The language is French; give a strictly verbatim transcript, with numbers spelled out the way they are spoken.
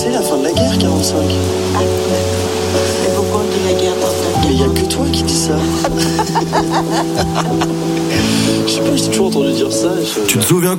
c'est la fin de la guerre, quarante-cinq. Ah, et pourquoi on dit la guerre trente-neuf? Mais il n'y a que toi qui dis ça. Je sais pas, j'ai toujours entendu dire ça. Je... Tu te souviens